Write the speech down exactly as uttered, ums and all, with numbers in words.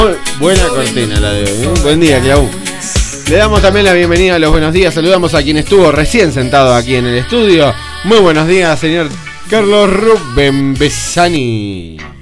Buena cortina la de hoy, ¿eh? Buen día, Clau. Le damos también la bienvenida a los buenos días. Saludamos a quien estuvo recién sentado aquí en el estudio. Muy buenos días, señor Carlos Rubén Besani.